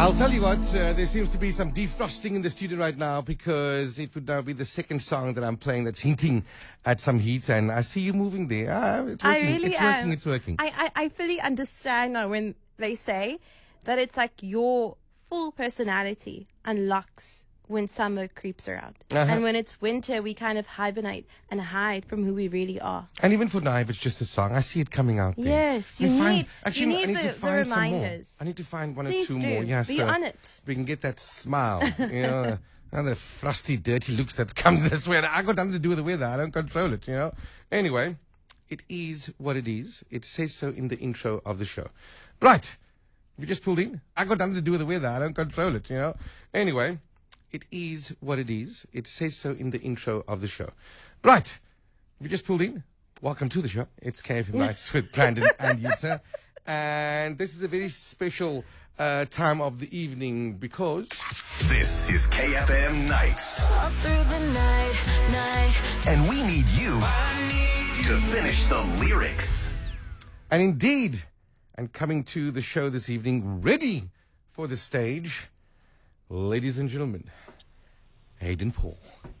I'll tell you what, there seems to be some defrosting in the studio right now because it would now be the second song that I'm playing that's hinting at some heat, and I see you moving there. It's working. I really It's am. working. It's working. I fully understand now when they say that it's like your full personality unlocks when summer creeps around. And when it's winter, we kind of hibernate and hide from who we really are. And even for now, if it's just a song, I see it coming out there. Yes, you I need need to the find some more. reminders. I need to find one Please or two do. more. Yeah, Be so on it. we can get that smile. And the frosty, dirty looks that come this way. I got nothing to do with the weather. I don't control it, Anyway, it is what it is. It says so in the intro of the show. Right. If you just pulled in, I got nothing to do with the weather. I don't control it, Anyway, it is what it is. It says so in the intro of the show. Right. If you just pulled in, welcome to the show. It's KFM Nights with Brandon and Yuta. And this is a very special time of the evening because This is KFM Nights. All through the night. And we need you to finish the lyrics. And indeed, and coming to the show this evening, ready for the stage, ladies and gentlemen, Hayden Paul.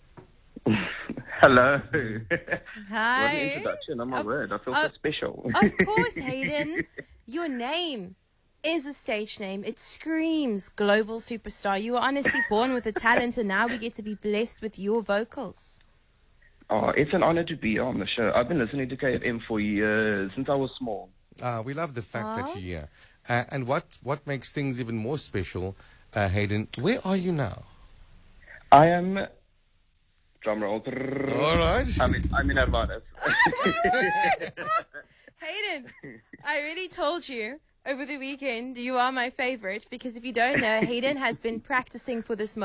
Hello. Hi. What an introduction. Oh my word. I feel so special. Of course, Hayden. Your name is a stage name. It screams global superstar. You were honestly born with a talent, and now we get to be blessed with your vocals. Oh, it's an honor to be on the show. I've been listening to KFM for years, since I was small. We love the fact that you're here. And what makes things even more special, Hayden, where are you now? I am... Drum roll. All right. I'm in Atlantis. Hayden, I really told you over the weekend you are my favorite because if you don't know, Hayden has been practicing for this moment.